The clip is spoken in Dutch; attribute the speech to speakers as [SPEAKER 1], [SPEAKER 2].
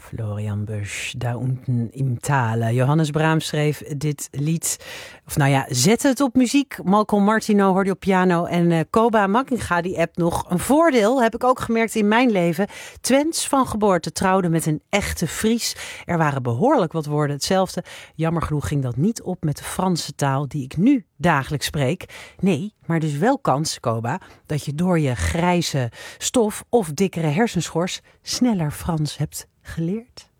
[SPEAKER 1] Florian Busch, Da unten im Tale. Johannes Brahms schreef dit lied. Of nou ja, zette het op muziek. Malcolm Martineau hoorde op piano. En Koba Makkinga die appt nog. Een voordeel heb ik ook gemerkt in mijn leven. Twents van geboorte trouwde met een echte Fries. Er waren behoorlijk wat woorden hetzelfde. Jammer genoeg ging dat niet op met de Franse taal die ik nu dagelijks spreek. Nee, maar dus wel kans, Koba, dat je door je grijze stof of dikkere hersenschors sneller Frans hebt geleerd.